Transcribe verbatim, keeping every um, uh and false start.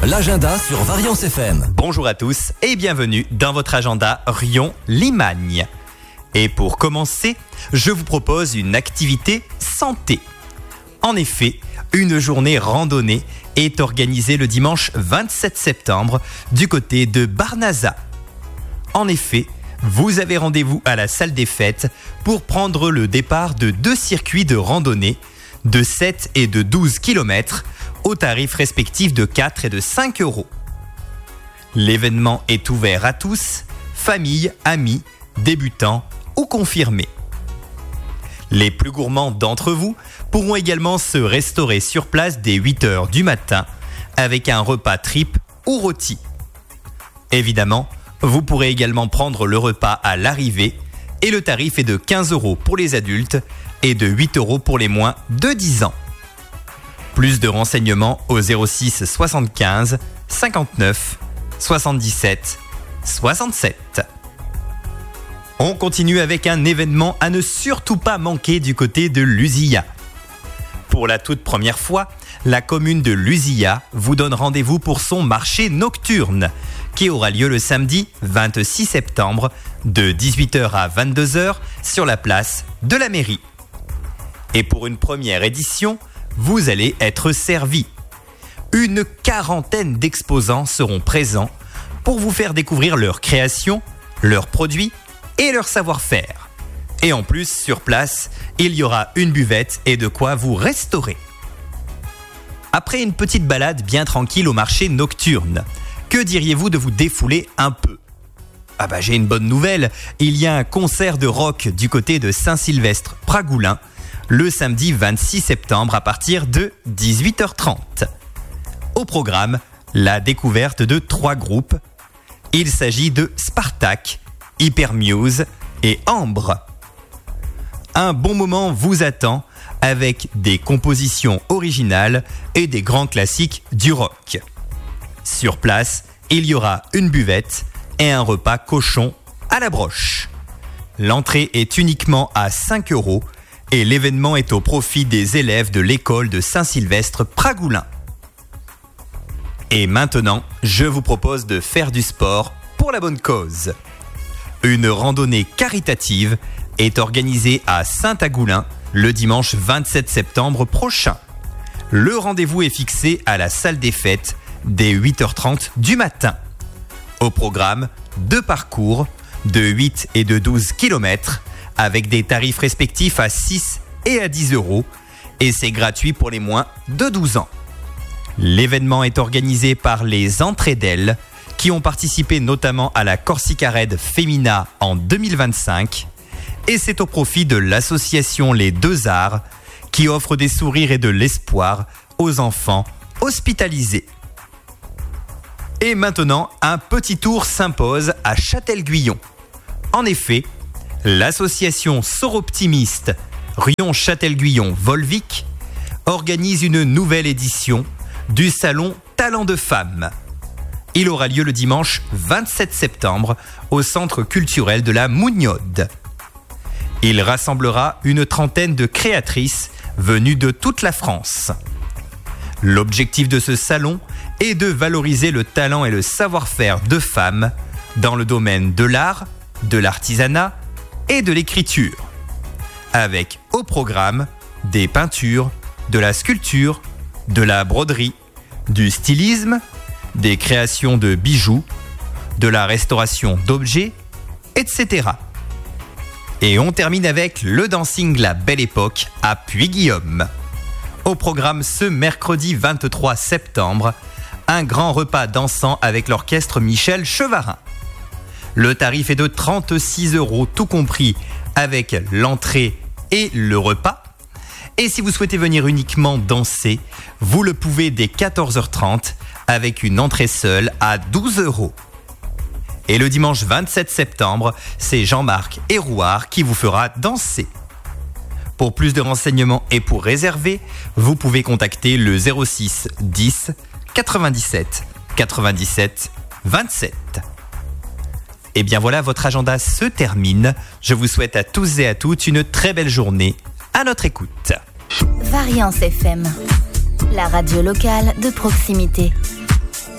l'agenda sur Variance F M. Bonjour à tous et bienvenue dans votre agenda Riom-Limagne. Et pour commencer, je vous propose une activité santé. En effet, une journée randonnée est organisée le dimanche vingt-sept septembre du côté de Barnaza. En effet, vous avez rendez-vous à la salle des fêtes pour prendre le départ de deux circuits de randonnée de sept et de douze kilomètres aux tarifs respectifs de quatre et de cinq euros. L'événement est ouvert à tous, familles, amis, débutants ou confirmés. Les plus gourmands d'entre vous pourront également se restaurer sur place dès huit heures du matin avec un repas tripes ou rôti. Évidemment, vous pourrez également prendre le repas à l'arrivée et le tarif est de quinze euros pour les adultes et de huit euros pour les moins de dix ans. Plus de renseignements au zéro six soixante-quinze cinquante-neuf soixante-dix-sept soixante-sept. On continue avec un événement à ne surtout pas manquer du côté de Lusia. Pour la toute première fois, la commune de Lusia vous donne rendez-vous pour son marché nocturne qui aura lieu le samedi vingt-six septembre de dix-huit heures à vingt-deux heures sur la place de la mairie. Et pour une première édition, vous allez être servi. Une quarantaine d'exposants seront présents pour vous faire découvrir leurs créations, leurs produits et leur savoir-faire. Et en plus, sur place, il y aura une buvette et de quoi vous restaurer. Après une petite balade bien tranquille au marché nocturne, que diriez-vous de vous défouler un peu ? Ah bah j'ai une bonne nouvelle, il y a un concert de rock du côté de Saint-Sylvestre-Pragoulin le samedi vingt-six septembre à partir de dix-huit heures trente. Au programme, la découverte de trois groupes. Il s'agit de Spartak, Hypermuse et Ambre. Un bon moment vous attend avec des compositions originales et des grands classiques du rock. Sur place, il y aura une buvette et un repas cochon à la broche. L'entrée est uniquement à cinq euros et l'événement est au profit des élèves de l'école de Saint-Sylvestre-Pragoulin. Et maintenant, je vous propose de faire du sport pour la bonne cause. Une randonnée caritative est organisée à Saint-Agoulin le dimanche vingt-sept septembre prochain. Le rendez-vous est fixé à la salle des fêtes dès huit heures trente du matin. Au programme, deux parcours de huit et de douze kilomètres avec des tarifs respectifs à six et à dix euros et c'est gratuit pour les moins de douze ans. L'événement est organisé par les Entraidelles qui ont participé notamment à la Corsica Raid Femina en deux mille vingt-cinq et c'est au profit de l'association Les Deux Arts qui offre des sourires et de l'espoir aux enfants hospitalisés. Et maintenant, un petit tour s'impose à Châtel-Guyon. En effet, l'association Soroptimiste Riom-Châtel-Guyon-Volvic organise une nouvelle édition du salon Talent de Femmes. Il aura lieu le dimanche vingt-sept septembre au centre culturel de la Mougnode. Il rassemblera une trentaine de créatrices venues de toute la France. L'objectif de ce salon est de valoriser le talent et le savoir-faire de femmes dans le domaine de l'art, de l'artisanat et de l'écriture. Avec au programme des peintures, de la sculpture, de la broderie, du stylisme, des créations de bijoux, de la restauration d'objets, et cetera. Et on termine avec le dancing La Belle Époque à Puy-Guillaume. Au programme ce mercredi vingt-trois septembre, un grand repas dansant avec l'orchestre Michel Chevarin. Le tarif est de trente-six euros tout compris avec l'entrée et le repas. Et si vous souhaitez venir uniquement danser, vous le pouvez dès quatorze heures trente avec une entrée seule à douze euros. Et le dimanche vingt-sept septembre, c'est Jean-Marc Hérouard qui vous fera danser. Pour plus de renseignements et pour réserver, vous pouvez contacter le zéro six dix quatre-vingt-dix-sept quatre-vingt-dix-sept vingt-sept. Et bien voilà, votre agenda se termine. Je vous souhaite à tous et à toutes une très belle journée à notre écoute. Variance F M, la radio locale de proximité.